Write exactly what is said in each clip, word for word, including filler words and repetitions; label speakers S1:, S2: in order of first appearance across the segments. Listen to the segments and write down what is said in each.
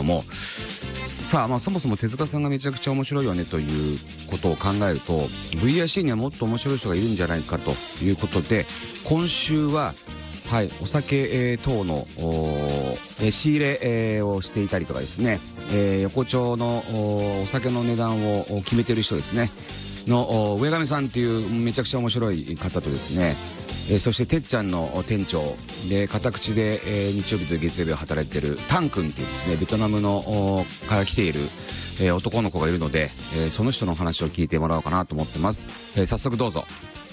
S1: ども、さあ、まあ、そもそも手塚さんがめちゃくちゃ面白いよねということを考えると ブイアイシー にはもっと面白い人がいるんじゃないかということで、今週ははい、お酒、えー、等の、えー、仕入れ、えー、をしていたりとかですね、えー、横丁の お, お酒の値段を決めてる人ですねの上上さんっていうめちゃくちゃ面白い方とですね、えー、そしててっちゃんの店長で片口で、えー、日曜日と月曜日を働いてるタン君っていうですねベトナムのから来ている、えー、男の子がいるので、えー、その人の話を聞いてもらおうかなと思ってます。えー、早速どうぞ。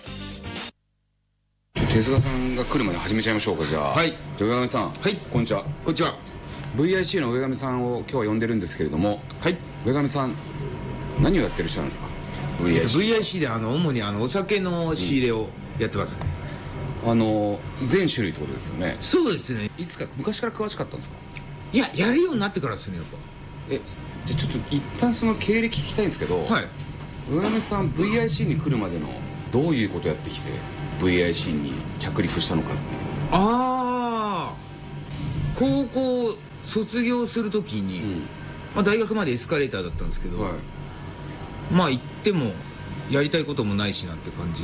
S1: 手塚さんが来るまで始めちゃいましょうか。じゃあ、はい、じゃあ上上さん、はい、こんにちは。
S2: こんにちは。
S1: ブイアイシー の上上さんを今日は呼んでるんですけれども、
S2: はい、
S1: 上上さん何をやってる人なんですか？ ブイアイシー,
S2: ブイアイシー であの主にあのお酒の仕入れをやってますね、
S1: うん、あの全種類ってことですよね。
S2: そうですね。
S1: いつか昔から詳しかったんですか？
S2: いや、やるようになってからですね、やっぱ。
S1: え、じゃあちょっと一旦その経歴聞きたいんですけど、はい、上上さん ブイアイシー に来るまでのどういうことやってきて ブイアイシー に着陸したのかっていう。
S2: ああ、高校卒業するときに、うん、まあ、大学までエスカレーターだったんですけど、はい、まあ行ってもやりたいこともないしなって感じ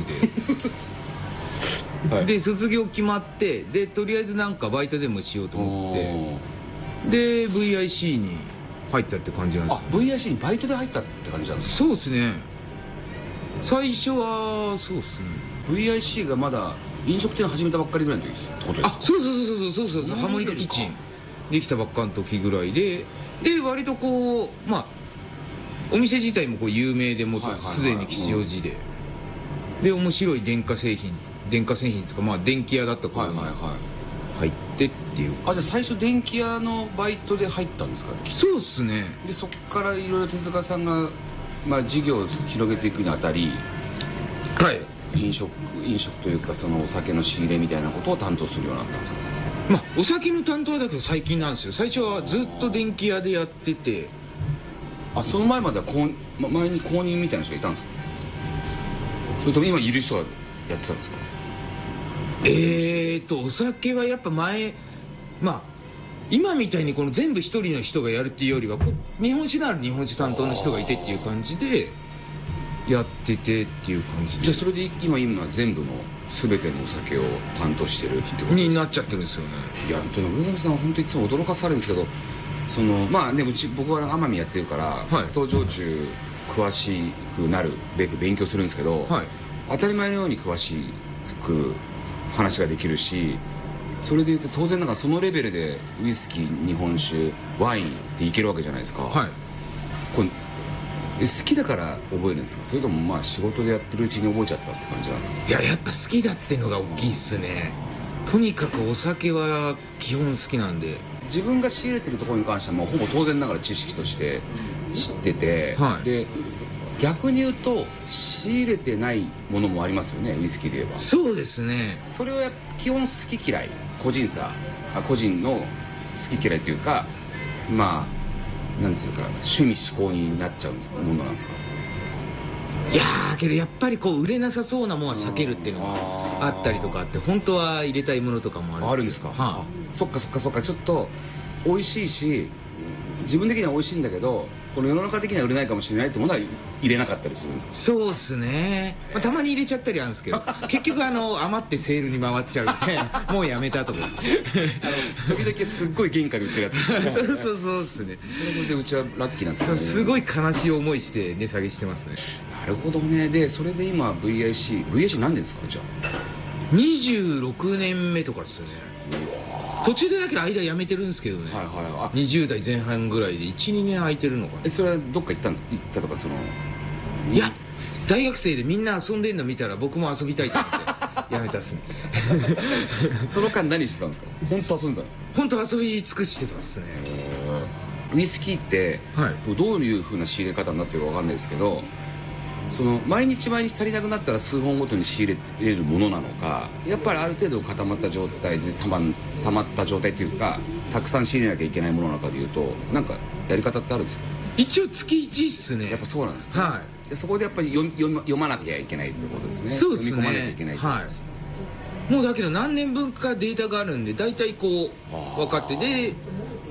S2: で、はい、で卒業決まって、でとりあえずなんかバイトでもしようと思ってで ブイアイシー に入ったって感じなんですよ。
S1: あ、ブイアイシー にバイトで入ったって感じなんですか？
S2: そうですね。最初はそうですね。
S1: ブイアイシー がまだ飲食店始めたばっかりぐらいの時ってことですか？
S2: あ、そうそうそうそうそうそうそう、ハモニカキッチンできたばっかの時ぐらいで、で割とこう、まあお店自体もこう有名でもうすでに吉祥寺で、うん、で面白い電化製品電化製品ですか、まあ電気屋だった頃に入ってっていう。
S1: あ、じゃあ最初電気屋のバイトで入ったんですか？
S2: そうっすね。
S1: でそっからいろいろ手塚さんが、まあ、事業を広げていくにあたり、
S2: はい、
S1: 飲食飲食というかそのお酒の仕入れみたいなことを担当するようになったんですか？
S2: まあお酒の担当はだけど最近なんですよ。最初はずっと電気屋でやってて。
S1: あ、その前まではこう、ま、前に公認みたいな人がいたんですか？それとも今いる人がやってたんですか？
S2: えーとお酒はやっぱ前、まあ今みたいにこの全部一人の人がやるっていうよりは、日本酒なら日本酒担当の人がいてっていう感じでやっててっていう感じで。
S1: じゃあそれで今今全部の全てのお酒を担当してるってことですか？
S2: になっちゃってるんですよね。
S1: いや、でも上上さんは本当いつも驚かされるんですけど、そのまあね、うち僕は奄美やってるから、はい、白桃焼酎詳しくなるべく勉強するんですけど、はい、当たり前のように詳しく話ができるし、それでいうと当然なんかそのレベルでウイスキー、日本酒、ワインっていけるわけじゃないですか、はい、これ好きだから覚えるんですか？それともまあ仕事でやってるうちに覚えちゃったって感じなんですか？
S2: いや、やっぱ好きだってのが大きいっすね、うん、とにかくお酒は基本好きなんで。
S1: 自分が仕入れてるところに関してはもうほぼ当然ながら知識として知ってて、はい、で逆に言うと仕入れてないものもありますよね、ウイスキーで言えば。
S2: そうですね。
S1: それは基本好き嫌い、個人差、個人の好き嫌いというか、まあなんつうか趣味嗜好になっちゃうものなんですか？
S2: いやーけどやっぱりこう売れなさそうなものは避けるっていうのがあったりとかあって、本当は入れたいものとかもあるんです。
S1: あるんですか？は
S2: あ、
S1: そっかそっかそっか。ちょっと美味しいし自分的には美味しいんだけど、この世の中的には売れないかもしれないってものは入れなかったりするんですか？
S2: そうですね、まあ、たまに入れちゃったりあるんですけど結局あの余ってセールに回っちゃうんでもうやめたとか
S1: あの時々すっごい原価で売ってるやつ
S2: そうそうそうですね。
S1: それそれでうちはラッキーなんですけどね。
S2: すごい悲しい思いして値下げしてますね。
S1: なるほどね。でそれで今 ブイアイシー ブイアイシー 何年ですか？じゃあ
S2: にじゅうろくねんめとかですね。途中でだけど間やめてるんですけどね、はいはい、にじゅう代前半ぐらいで いちにねん空いてるのかな。
S1: え、それはどっか行ったんです行ったとかその
S2: いや、大学生でみんな遊んでんの見たら僕も遊びたいと思ってやめたっすね
S1: その間何してたんですか？本当遊んでたんですか？
S2: 本当遊び尽くしてたっすね。
S1: ウイスキーって、はい、どういう風な仕入れ方になってるか分かんないですけど、その毎日毎日足りなくなったら数本ごとに仕入れれるものなのか、やっぱりある程度固まった状態でたまたまった状態というかたくさん仕入れなきゃいけないものなのかでいうと、なんかやり方ってあるんですか？
S2: 一応月いちっすね。
S1: やっぱそうなんですね、
S2: はい、
S1: でそこでやっぱり読読読まなきゃいけないってことですね。
S2: そうですね、
S1: 読み込まなきゃいけないってことです、はい、
S2: もうだけど何年分かデータがあるんで大体こう分かって、で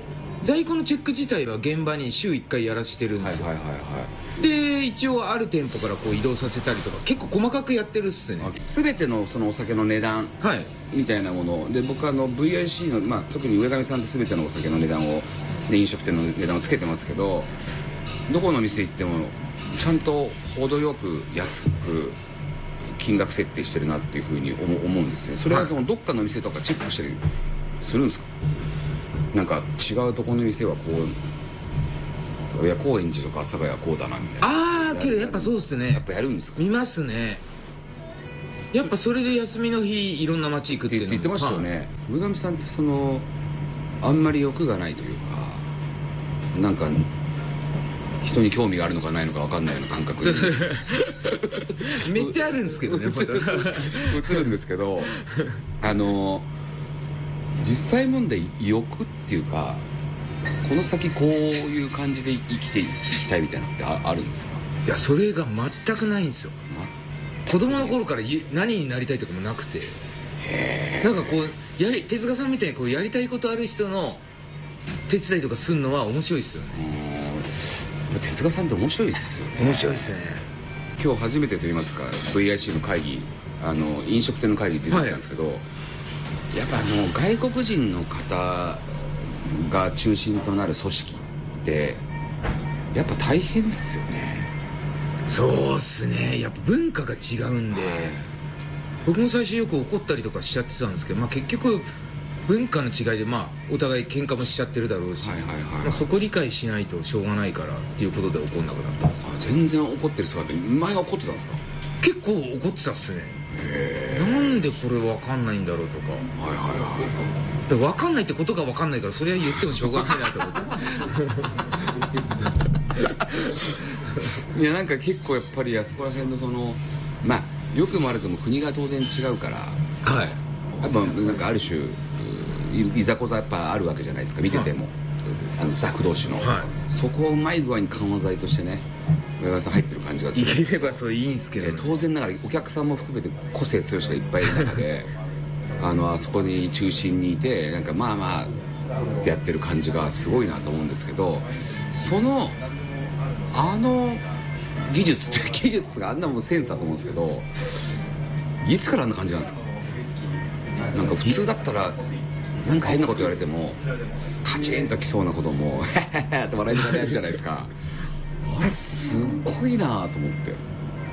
S2: 在庫のチェック自体は現場に週いっかいやらしてるんですよ、
S1: はいはいはいはい。
S2: で一応ある店舗からこう移動させたりとか結構細かくやってるっすね。
S1: 全てのそのお酒の値段
S2: はい
S1: みたいなもので、僕あの ブイアイシー の、まあ、特に上上さんって全てのお酒の値段を、ね、飲食店の値段をつけてますけど、どこの店行ってもちゃんと程よく安く金額設定してるなっていうふうに思思うんですね。それはそのどっかの店とかチェックしたりするんですか？なんか違うところの店はこう、いや高円寺とか阿佐ヶ谷はこうだなみたいな。
S2: ああけどやっぱそうっすね。
S1: やっぱやるんですか？
S2: 見ますね。やっぱそれで休みの日いろんな街行くっていうのも
S1: 言ってましたよね。上上さんってそのあんまり欲がないというか、なんか人に興味があるのかないのか分かんないような感覚に
S2: めっちゃあるんですけどね
S1: 映るんですけど、あの実際問題欲っていうか、この先こういう感じで生きていきたいみたいなのって あ, あるんですか？
S2: いやそれが全くないんですよ。子供の頃から何になりたいとかもなくて、へなんかこうやり手塚さんみたいにこうやりたいことある人の手伝いとかするのは面白いですよね。
S1: 手塚さんって面白いですよね。
S2: 面白いですね。
S1: 今日初めてと言いますか ブイアイシー の会議、あの飲食店の会議で出てたんですけど、はい、やっぱあの外国人の方が中心となる組織ってやっぱ大変ですよね。
S2: そうっすね。やっぱ文化が違うんで、はい、僕も最初よく怒ったりとかしちゃってたんですけど、まあ、結局文化の違いで、まあ、お互い喧嘩もしちゃってるだろうし、まあ、そこ理解しないとしょうがないからっていうことで怒んなくなったんです。
S1: 全然怒ってる姿って前は怒ってたんですか？
S2: 結構怒ってたっすね。なんでこれ分かんないんだろうとか、はいはいはい、で分かんないってことが分かんないから、それは言ってもしょうがないなと思ってい
S1: やなんか結構やっぱりあそこら辺のそのまあ良くも悪くも国が当然違うから、はい、やっぱなんかある種いざこざやっぱあるわけじゃないですか、見てても、はい、あのスタッフ同士の、はい、そこをうまい具合に緩和剤としてね上川さん入ってる感じがする。
S2: いければそういいんですけど、ね、
S1: 当然ながらお客さんも含めて個性強い人がいっぱいいる中であのあそこに中心にいてなんかまあまあってやってる感じがすごいなと思うんですけど、そのあの技術って技術があんなもんセンスだと思うんですけど、いつからあんな感じなんですか？なんか普通だったらなんか変なこと言われてもカチンときそうなこともヘヘヘって笑いながらやるじゃないですか。あれすごいなと思って。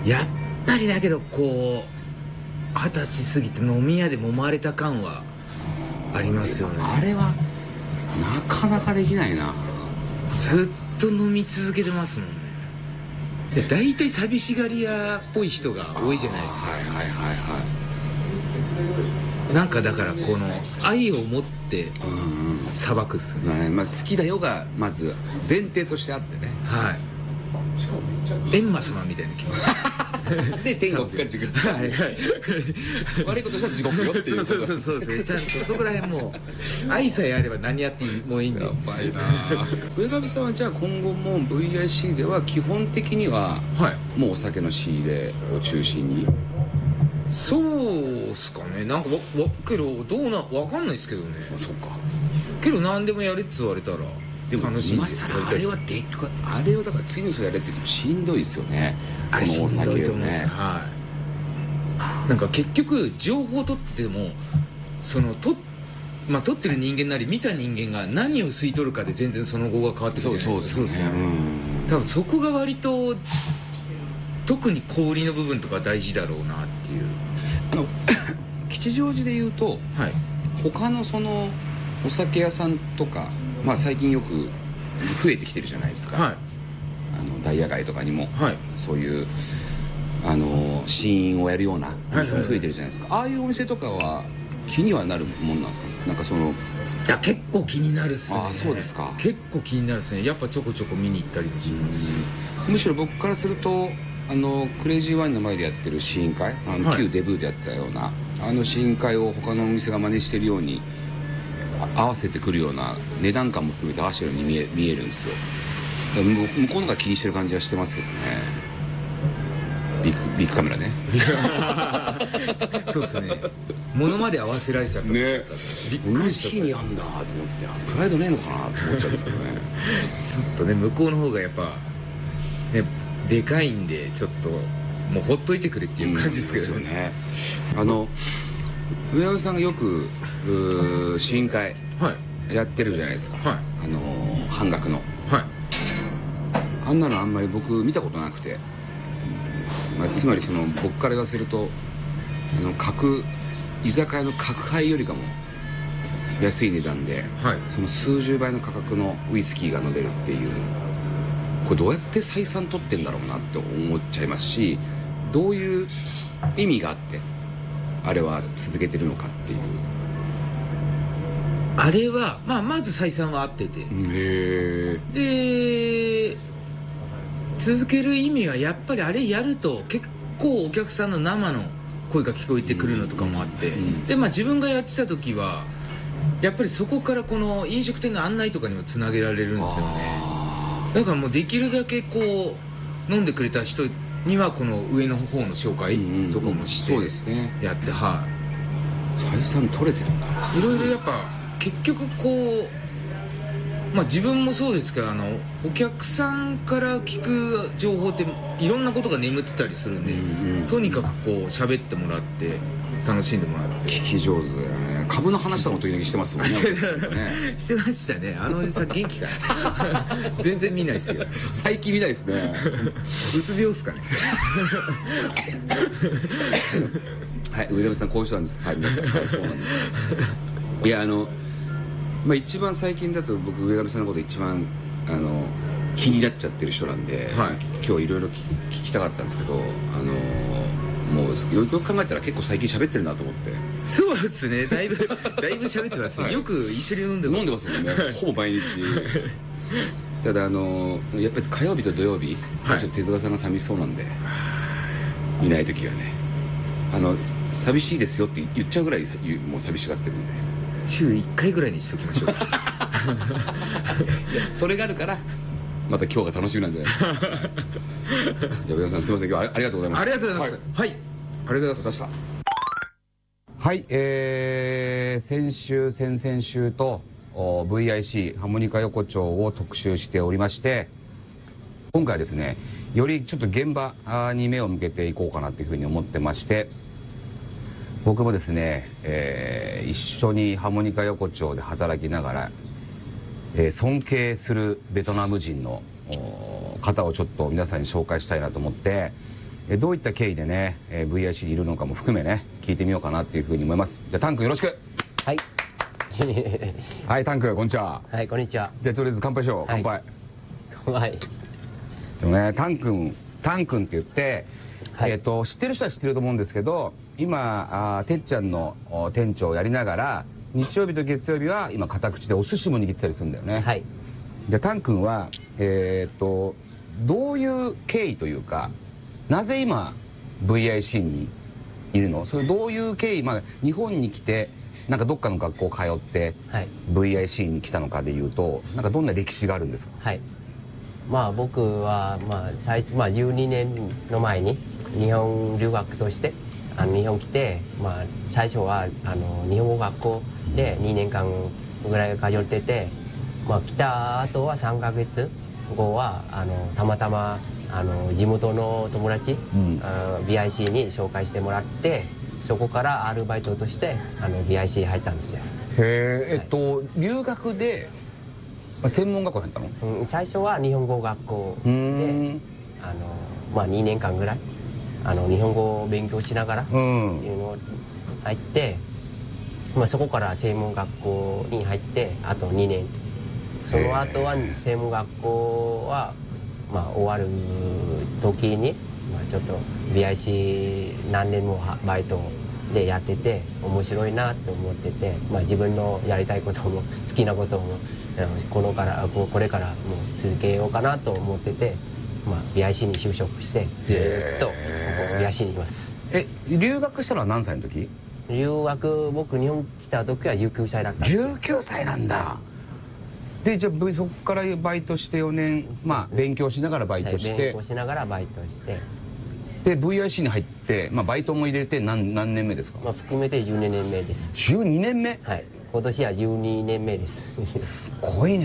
S2: やっぱりだけどこう二十歳過ぎて飲み屋で揉まれた感はありますよね。
S1: あれはなかなかできないな。
S2: ずっと飲み続けてますもんね。で大体寂しがり屋っぽい人が多いじゃないですか。はいはいはいはい。なんかだからこの愛を持って裁くっすね、
S1: まあ、好きだよがまず前提としてあってね。はい。
S2: 閻魔様みたいな気持ち
S1: で天国か地獄か、はいはい、悪いことしたら地獄よっていうこと。
S2: そうそうそうそう、ちゃんとそこら辺も愛さえあれば何やってもいいんで。やばいな。
S1: 上上さんはじゃあ今後も ブイアイシー では基本的にはもうお酒の仕入れを中心に。
S2: そうっすかね。なんかわわけどどうなわかんないですけどね。
S1: あ、そうか。
S2: けど何でもやれって言われたら
S1: でも今更あれはでっかい、あれをだから次の人やれって言ってもしんどいですよね。
S2: あれしんどいと思うんですよ、はい。なんか結局情報を取っててもそのとまあ取ってる人間なり見た人間が何を吸い取るかで全然その後が変わってくるじゃないですか。そうですよね。多分そこが割と特に小売りの部分とか大事だろうなっていう。
S1: あの吉祥寺で言うと、はい、他のそのお酒屋さんとか、まあ、最近よく増えてきてるじゃないですか、はい、あのダイヤ街とかにも、はい、そういうあの試飲をやるようなお店も増えてるじゃないですか、はいはいはい、ああいうお店とかは気にはなるもんなんですか？なんかその
S2: いや結構気になるっすね。
S1: ああそうですか。
S2: 結構気になるっすね。やっぱちょこちょこ見に行ったりもしますし、
S1: むしろ僕からするとあのクレイジーワインの前でやってる試飲会、あの、はい、旧デブーでやってたようなあの試飲会を他のお店が真似してるように合わせてくるような値段感も含めて合わせてるように見え、見えるんですよ。向こうのが気にしてる感じはしてますけどね。 ビッグビッグカメラね
S2: そうですね、物まで合わせられちゃった
S1: ね、
S2: びっく
S1: 同
S2: りした。
S1: じ日にあんだと思って、プライドねえのかなと思っちゃうんですけどね
S2: ちょっとね、向こうの方がやっぱねでかいんで、ちょっともうほっといてくれっていう感じですけど、
S1: うんですよね。あの上山さんがよくうー試飲会
S2: はい
S1: やってるじゃないですか、
S2: はい
S1: あのー半額の
S2: はい
S1: あんなのあんまり僕見たことなくて、まあ、つまりその僕から言わせるとあの各居酒屋の角杯よりかも安い値段で、
S2: はい
S1: その数十倍の価格のウイスキーが飲めるっていう、これどうやって採算取ってんだろうなって思っちゃいますし、どういう意味があってあれは続けてるのかっていう。
S2: あれは、まあ、まず採算は合ってて、
S1: へえ。
S2: で続ける意味はやっぱりあれやると結構お客さんの生の声が聞こえてくるのとかもあって、
S1: うん、
S2: でまあ自分がやってた時はやっぱりそこからこの飲食店の案内とかにもつなげられるんですよね。だからもうできるだけこう飲んでくれた人にはこの上の方の紹介とかもしてやって、はい、
S1: 採算取れてるんだ。
S2: いろいろやっぱ結局こうまあ自分もそうですけど、あのお客さんから聞く情報っていろんなことが眠ってたりするんで、
S1: うんうん、
S2: とにかくこう喋ってもらって楽しんでもらって。
S1: 聞き上手だよね。株の話とかも時々してますもんねね
S2: してましたね。あのおじさん元気かな全然見ないですよ。
S1: 最近見ないですね
S2: うつ病っすかね
S1: はい、上山さんこういう人なんです。はい、皆さん、はい、そうなんですよいや、あのまあ、一番最近だと僕上上さんのこと一番あの気になっちゃってる人なんで、
S2: はい、
S1: 今日いろいろ聞きたかったんですけど、あのもうよくよく考えたら結構最近喋ってるなと思って。
S2: そうですね、だいぶだいぶ喋ってますね、はい、よく一緒に飲んでます
S1: 飲んでますもんねほぼ毎日ただあのやっぱり火曜日と土曜日、はい、ちょっと手塚さんが寂しそうなんで、いない時はね、あの寂しいですよって言っちゃうぐらいもう寂しがってるんで、
S2: 週いっかいぐらいにしときましょう
S1: それがあるからまた今日が楽しみなんじゃないですかじゃあ上山さんすみません、今日はありがとうございました。
S2: ありがとうございます。はい、はい、ありがとうございました。
S1: はい、えー、先週先々週と ブイアイシー ハモニカ横丁を特集しておりまして、今回はですねよりちょっと現場に目を向けていこうかなというふうに思ってまして、僕もですね、えー、一緒にハモニカ横丁で働きながら、えー、尊敬するベトナム人の方をちょっと皆さんに紹介したいなと思って、えー、どういった経緯でね、えー、ブイアイシー にいるのかも含めね聞いてみようかなっていうふうに思います。じゃあタン君よろしく。
S3: はい
S1: はいタン君こんにちは。
S3: はいこんにちは。
S1: じゃあとりあえず乾杯しよう。乾杯。
S3: はい。
S1: でもねタン君タン君って言って、はい、えー、と知ってる人は知ってると思うんですけど、今あてっちゃんの店長をやりながら日曜日と月曜日は今片口でお寿司も握ってたりするんだよね。
S3: はい。
S1: でタン君はえっ、ー、とどういう経緯というか、なぜ今 ブイアイシー にいるの？それどういう経緯、まあ日本に来てなんかどっかの学校通って、はい、ブイアイシー に来たのかでいうと、なんかどんな歴史があるんですか？
S3: はい。まあ僕はまあ最初まあじゅうにねんの前に日本留学としてあの日本来て、まあ最初はあの日本語学校でにねんかんぐらい通ってて、まあ来た後はさんかげつごはあのたまたまあの地元の友達、うん、あ ブイアイシー に紹介してもらって、そこからアルバイトとしてあの ブイアイシー 入ったんですよ。
S1: へえ、えっと、はい、留学で専門学校入ったの？
S3: うん、最初は日本語学校で、あのまあにねんかんぐらいあの日本語を勉強しながらっていうのを入って、まあそこから専門学校に入ってあとにねん。その後は専門学校はまあ終わる時に、まあ、ちょっと ブイアイシー 何年もバイトでやってて面白いなと思ってて、まあ、自分のやりたいことも好きなこともこのからこれからもう続けようかなと思ってて、まあ、ブイアイシー に就職してずっとここ ブイアイシー にいます。
S1: え、留学したのは何歳の時？
S3: 留学僕日本来た時はじゅうきゅうさいだった。
S1: じゅうきゅうさいなんだ。でじゃあそこからバイトしてよねん、まあ勉強しながらバイトして、
S3: はい、勉強しながらバイトして、
S1: で ブイアイシー に入って、まあ、バイトも入れて何何年目ですか？
S3: まあ、含めてじゅうにねんめです。
S1: じゅうにねんめ？
S3: はい、今年はじゅうにねんめです。
S1: すごいね。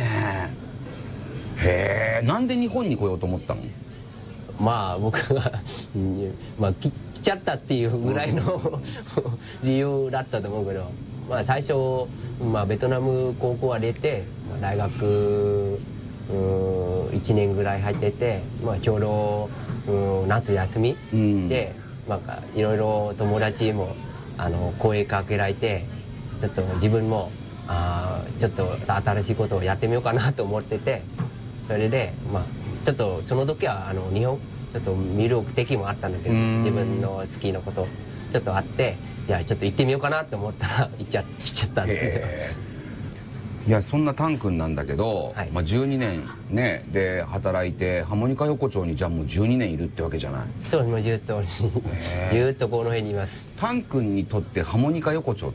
S1: へえ、なんで日本に来ようと思ったの？
S3: まあ僕はまあ来ちゃったっていうぐらいの理由だったと思うけど、まあ最初、まあ、ベトナム高校は出て、まあ、大学いちねんぐらい入ってて、まあ、ちょうどうん夏休み、うん、で、まあ、いろいろ友達もあの声かけられて、ちょっと自分もあちょっと新しいことをやってみようかなと思ってて、それでまあちょっとその時はあの日本ちょっと魅力的もあったんだけど、自分の好きなことちょっとあって、いやちょっと行ってみようかなと思ったら行っちゃ来ちゃったんですよ。
S1: いやそんなタン君なんだけど、はい、まあ、じゅうにねんねで働いてハモニカ横丁にじゃあもうじゅうにねんいるってわけじゃない？
S3: そう、もうずっとずっとこの辺にいます。
S1: タン君にとってハモニカ横丁って、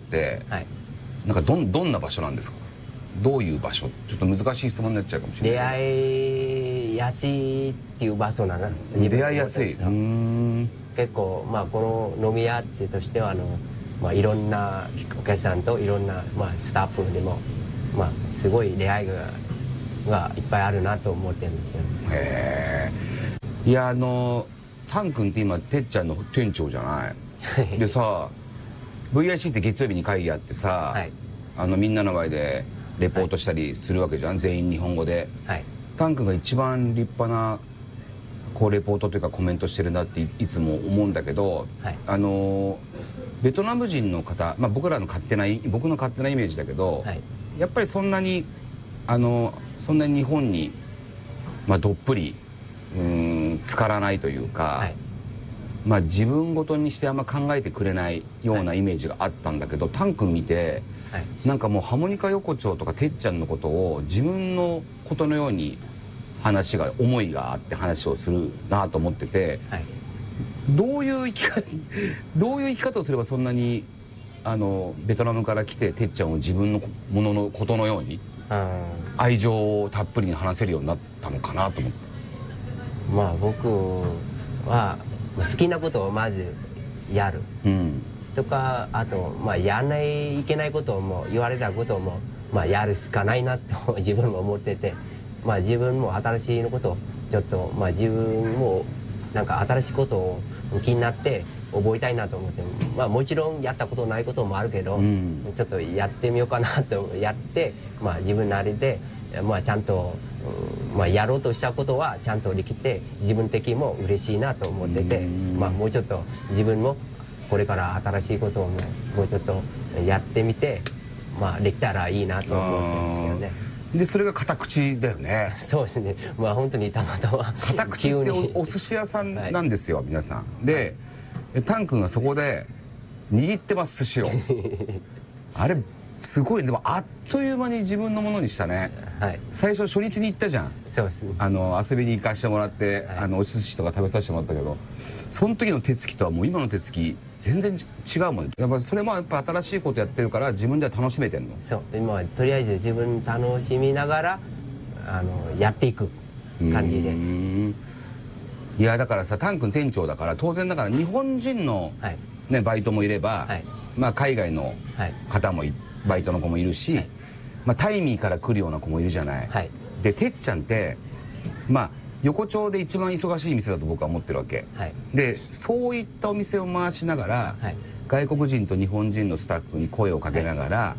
S1: はい、なんかどんどんな場所なんですか？どういう場所？ちょっと難しい質問になっちゃうかもしれない。
S3: 出会いやすいっていう場所なの。
S1: 出会いやすい。うーん、
S3: 結構まあこの飲み屋ってとしてはあの、まあ、いろんなお客さんといろんな、まあ、スタッフでも、まあ、すごい出会いががいっぱいあるなと思ってるんですよ。
S1: へえ。いやあのタン君って今てっちゃんの店長じゃない。でさ ブイアイシー って月曜日に会議あってさ、はい、あのみんなの前でレポートしたりするわけじゃん、はい、全員日本語で、はい、タン君が一番立派なこうレポートというかコメントしてるなっていつも思うんだけど、はい、あのベトナム人の方、まあ、僕らの勝手な僕の勝手なイメージだけど、はい、やっぱりそんなにあのそんなに日本に、まあ、どっぷりうーん浸からないというか、はい、まあ、自分ごとにしてあんま考えてくれないようなイメージがあったんだけど、はい、タン君見て、はい、なんかもうハモニカ横丁とかてっちゃんのことを自分のことのように話が思いがあって話をするなと思ってて、はい、どういう生き方どういう生き方をすればそんなにあのベトナムから来ててっちゃんを自分のもののことのように愛情をたっぷりに話せるようになったのかなと思って。
S3: まあ僕は好きなことをまずやる、うん、とか、あと、まあ、やらないいけないことも言われたことも、まあ、やるしかないなと自分も思ってて、まあ、自分も新しいことをちょっと、まあ、自分もなんか新しいことを気になって覚えたいなと思って、まあ、もちろんやったことないこともあるけど、うん、ちょっとやってみようかなとやって、まあ、自分なりで、まあ、ちゃんと、うん、まあ、やろうとしたことはちゃんとできて自分的にも嬉しいなと思ってて、まあ、もうちょっと自分もこれから新しいことをもう、もうちょっとやってみて、まあ、できたらいいなと思ってるんですけどね。
S1: でそれが片口だよね。
S3: そうですね。まあ本当にたまたま
S1: 片口って お, お寿司屋さんなんですよ、はい、皆さんで、はい、タン君がそこで握ってます寿司をあれすごい、でもあっという間に自分のものにしたね、はい、最初初日に行ったじゃん。
S3: そうですね。
S1: あの遊びに行かしてもらって、はい、あのお寿司とか食べさせてもらったけど、その時の手つきとはもう今の手つき全然違うもん。やっぱそれもやっぱ新しいことやってるから自分では楽しめてんの。
S3: そう、今はとりあえず自分楽しみながらあのやっていく感じで。
S1: いやだからさ、タン君店長だから当然だから日本人の、はい、ね、バイトもいれば、はい、まあ海外の方もい、バイトの子もいるし、はい、まあ、タイミーから来るような子もいるじゃない、はい、でてっちゃんってまあ横丁で一番忙しい店だと僕は思ってるわけ、はい、でそういったお店を回しながら、はい、外国人と日本人のスタッフに声をかけながら、はい、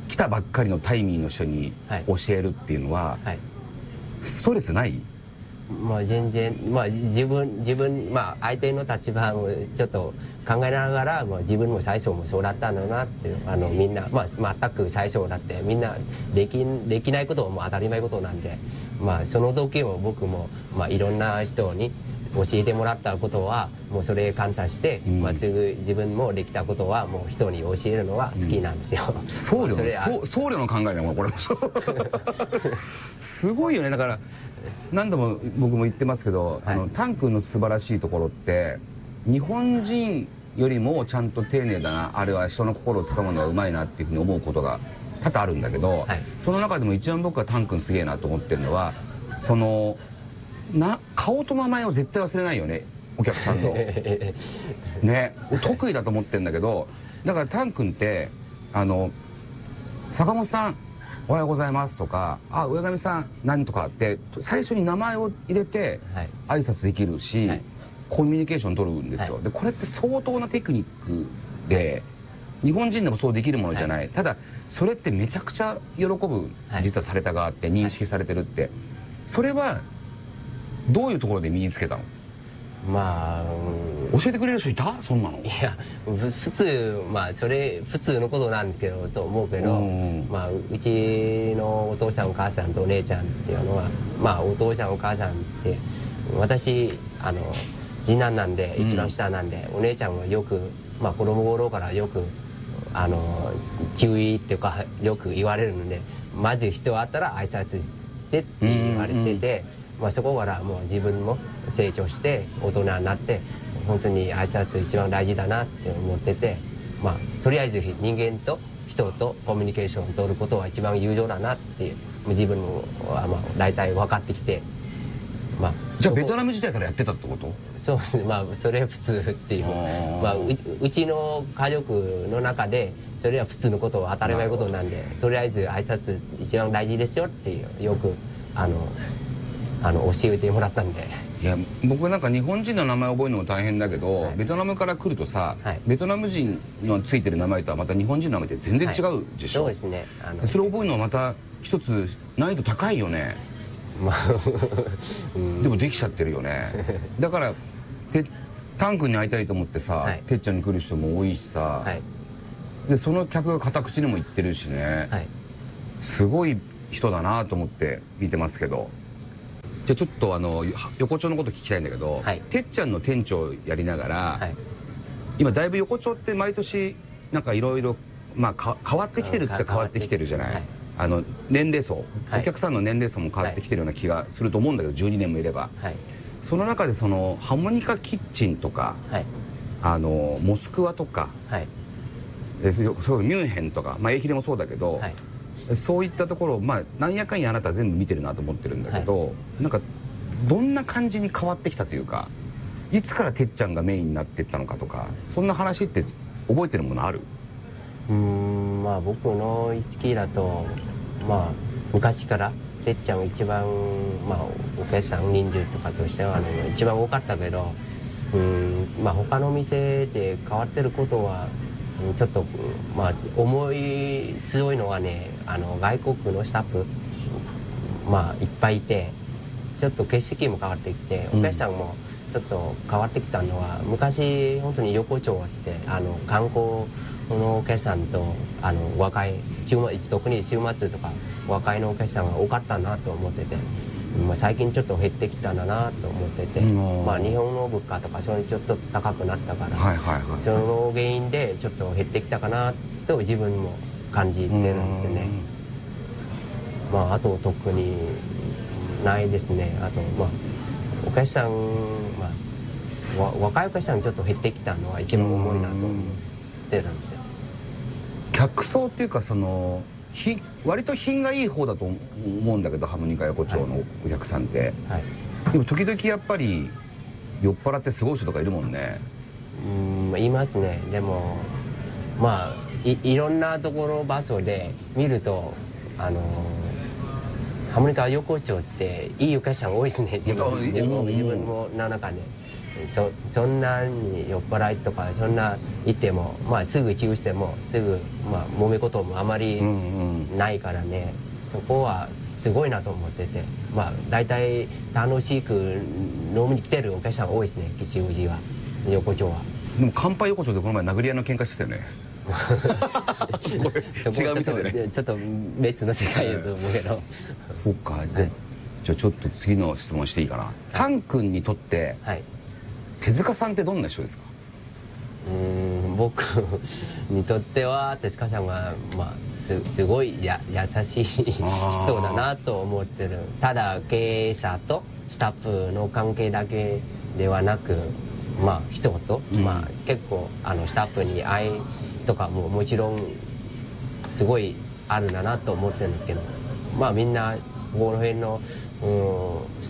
S1: 来たばっかりのタイミーの人に教えるっていうのは、はい、ストレスない？
S3: まあ全然、まあ、自分自分、まあ、相手の立場をちょっと考えながら、まあ、自分も最初もそうだったんだなっていう、あのみんな、まあ、全く最初だってみんなでき、できないことも当たり前ことなんで、まあ、その時も僕も、まあ、いろんな人に教えてもらったことはもうそれ感謝して、うん、まあ、自分もできたことはもう人に教えるのは好きなんですよ、うん、
S1: 僧侶の僧侶の考えだもんこれもすごいよね。だから何度も僕も言ってますけど、はい、あのタン君の素晴らしいところって日本人よりもちゃんと丁寧だな、あれは人の心をつかむのはうまいなっていうふうに思うことが多々あるんだけど、はい、その中でも一番僕はタン君すげえなと思ってるのは、そのな顔と名前を絶対忘れないよね。 お客さんのね得意だと思ってんだけど、だからタン君ってあの坂本さんおはようございますとか、あ上上さん何とかって最初に名前を入れて挨拶できるし、はい、コミュニケーション取るんですよ、はい、でこれって相当なテクニックで、日本人でもそうできるものじゃない、はい、ただそれってめちゃくちゃ喜ぶ、はい、実はされた側って認識されてるって、はい、それはどういうところで身につけたの？まあ、うん、教えてくれる人いた？そんなの？
S3: いや普通、まあそれ普通のことなんですけどと思うけど、まあうちのお父さんお母さんとお姉ちゃんっていうのは、まあお父さんお母さんって私あの次男なんで一番下なんで、うん、お姉ちゃんはよく、まあ子供頃からよくあの注意っていうかよく言われるので、まず人会ったら挨拶してって言われてて、まあそこからもう自分も成長して大人になって本当に挨拶一番大事だなって思ってて、まあとりあえず人間と人とコミュニケーションを取ることは一番有用だなっていう自分はまあ大体分かってきて、
S1: まあじゃあベトナム時代からやってたってこと？
S3: そうですね、まあそれは普通っていう、まあ う, うちの家族の中でそれは普通のこと当たり前ことなんで、とりあえず挨拶一番大事ですよっていうよくあのあの教えてもらったんで。
S1: いや僕なんか日本人の名前覚えるのも大変だけど、はい、ベトナムから来るとさ、はい、ベトナム人のついてる名前とはまた日本人の名前って全然違うでしょ、はい、そうですね、あのそれを覚えるのはまた一つ難易度高いよね。まあでもできちゃってるよね。だからてタン君に会いたいと思ってさ、はい、てっちゃんに来る人も多いしさ、はい、でその客が片口にも言ってるしね、はい、すごい人だなと思って見てますけど。じゃあちょっとあの横丁のこと聞きたいんだけど、はい、てっちゃんの店長やりながら、はい、今だいぶ横丁って毎年なんかいろいろまあ変わってきてるっちゃ変わってきてるじゃない、はい、あの年齢層、はい、お客さんの年齢層も変わってきてるような気がすると思うんだけど、じゅうにねんもいれば、はい、その中でそのハーモニカキッチンとか、はい、あのモスクワとか、はい、そうミュンヘンとか、まあエイヒレもそうだけど、はい、そういったところをまあなんやかんやあなた全部見てるなと思ってるんだけど、はい、なんかどんな感じに変わってきたというか、いつからてっちゃんがメインになっていったのかとか、そんな話って覚えてるものある？
S3: うーん、まあ僕の意識だと、まあ昔からてっちゃん一番、まあお客さん人数とかとしてはあの一番多かったけど、うん、まあ他の店で変わってることはちょっとまあ思い強いのはね、あの外国のスタッフまあいっぱいいて、ちょっと景色も変わってきて、お客さんもちょっと変わってきたのは、うん、昔本当に横丁ってあの観光のお客さんとあの若い週末、特に週末とか若いのお客さんが多かったなと思ってて、まあ、最近ちょっと減ってきたんだなと思ってて、まあ日本の物価とかそれちょっと高くなったから、その原因でちょっと減ってきたかなと自分も感じてるんですよね。まああと特にないですね。あとまあお客さん、まあ、わ若いお客さんちょっと減ってきたのは一番重いなと思ってるんですよ。
S1: 客層っていうかそのひ割と品がいい方だと思うんだけど、ハーモニカ横丁のお客さんって、はい、でも時々やっぱり酔っ払ってすごい人とかいるもんね。
S3: うん、いますね。でもまあ い, いろんなところ場所で見るとあのハーモニカ横丁っていいお客さん多いですね。自分自分自分もの中で そ, そんなに酔っ払いとかそんな言っても、まあ、すぐ注意してもすぐ、まあ、揉め事もあまりないからね、うんうん、そこはすごいなと思ってて、まあ大体楽しく飲みに来てるお客さん多いですね、吉祥寺は横丁は。
S1: でも乾杯横丁でこの前殴り合いの喧嘩してたよね。違う店でね。
S3: ちょっと別の世界だと思うけど。
S1: そうか、はい、じゃあちょっと次の質問していいかな。タン君にとって、はい、手塚さんってどんな人ですか？
S3: うーん、僕にとっては手塚さんは、まあ、す, すごいや優しい人だなと思ってる。ただ経営者とスタッフの関係だけではなく、まあ人と、うん、まあ結構あのスタッフに愛とかももちろんすごいあるんだなと思ってるんですけど、まあみんなこの辺の、うん、ス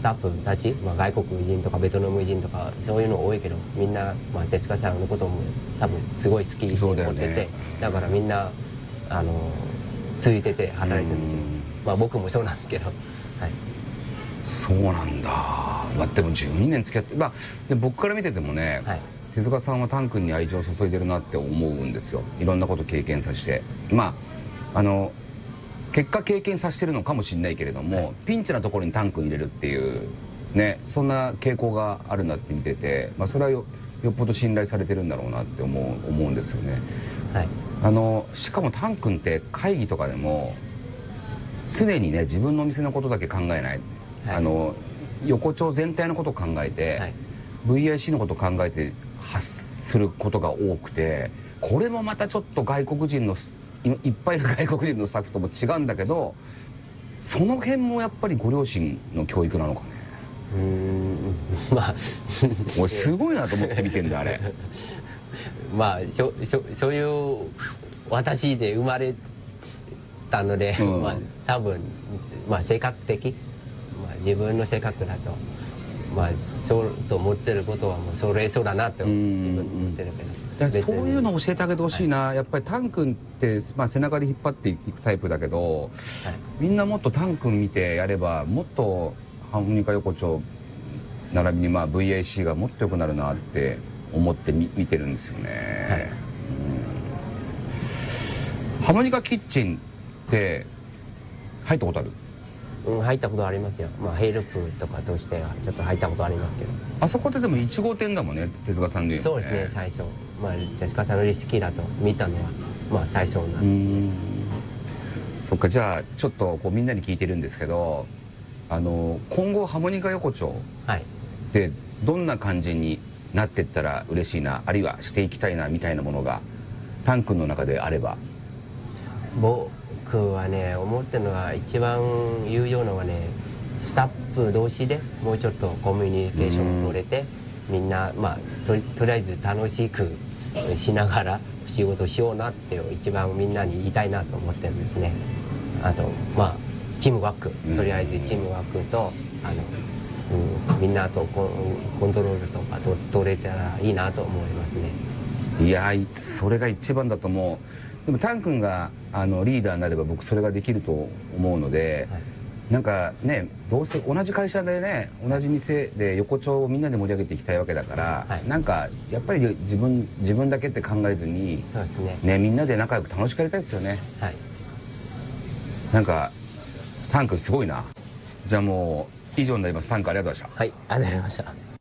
S3: スタッフたち、まあ、外国人とかベトナム人とかそういうの多いけど、みんな、まあ、手塚さんのことも多分すごい好きに思ってて、 だ,、ね、だからみんなあのついてて働いてるんですよ。まあ僕もそうなんですけど、はい、
S1: そうなんだ。まあでもじゅうにねん付き合って、まあで僕から見ててもね、はい、手塚さんはタン君に愛情を注いでるなって思うんですよ。いろんなこと経験させて、まああの結果経験させてるのかもしれないけれども、はい、ピンチなところにタン君入れるっていうね、そんな傾向があるなって見てて、まあそれは よ, よっぽど信頼されてるんだろうなって思う思うんですよね。はい、あのしかもタン君って会議とかでも常にね自分のお店のことだけ考えない、はい、あの横丁全体のことを考えて、はい、ブイアイシー のことを考えて発することが多くて、これもまたちょっと外国人のいっぱいいる外国人のスタッフとも違うんだけど、その辺もやっぱりご両親の教育なのかね。うーんまあ俺すごいなと思って見てんだあれ
S3: まあしょしょそういう私で生まれたので、うん、まあ多分、まあ、性格的、まあ、自分の性格だと、まあ、そうと思ってることはもうそれそうだなって自分思ってるけど。
S1: だそういうのを教えてあげてほしいな、はい、やっぱりタン君って、まあ、背中で引っ張っていくタイプだけど、はい、みんなもっとタン君見てやればもっとハーモニカ横丁並びにまあ ブイアイシー がもっと良くなるなって思ってみ見てるんですよね、はい、うん。ハーモニカキッチンって入ったことある？
S3: うん、入ったことありますよ。まあヘイルプとかとしてはちょっと入ったことありますけど。
S1: あそこってでもいち号店だもんね、手塚さんで、ね、
S3: そうですね、最初。まあ手塚さんのレシピだと見たのはまあ最初なんです。
S1: そっか、じゃあちょっとこうみんなに聞いてるんですけど、あの今後ハーモニカ横丁ってどんな感じになってったら嬉しいな、あるいはしていきたいなみたいなものがタン君の中であれば。
S3: 僕はね思ってるのは一番有用なのはね、スタッフ同士でもうちょっとコミュニケーションを取れて、みんなまあ と, とりあえず楽しくしながら仕事しようなっていう一番みんなに言いたいなと思ってるんですね。あとまあチームワーク、とりあえずチームワークとあの、うん、みんなとコントロールとかと取れたらいいなと思いますね。
S1: いやそれが一番だと思う。でもタン君があのリーダーになれば僕それができると思うので、はい、なんかね、どうせ同じ会社でね同じ店で横丁をみんなで盛り上げていきたいわけだから、はい、なんかやっぱり自分自分だけって考えずに、そうですね、ね、みんなで仲良く楽しくやりたいですよね。はい、なんかタン君すごいな。じゃあもう以上になります。タン君ありがとうございました。
S3: はい、ありがとうございました。